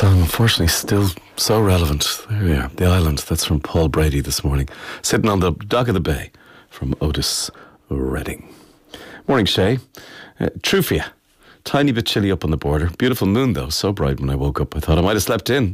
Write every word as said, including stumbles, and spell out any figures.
song, unfortunately, still so relevant. There we are. The Island. That's from Paul Brady this morning. Sitting on the dock of the bay from Otis Redding. Morning, Shay. Uh, true for you. Tiny bit chilly up on the border. Beautiful moon, though. So bright when I woke up. I thought I might have slept in.